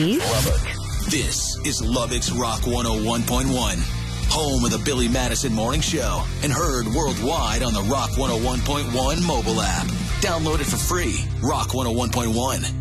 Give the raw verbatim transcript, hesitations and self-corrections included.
Steve. Lubbock. This is Lubbock's Rock one oh one point one, home of the Billy Madison Morning Show, and heard worldwide on the Rock one oh one point one mobile app. Download it for free. Rock one oh one point one.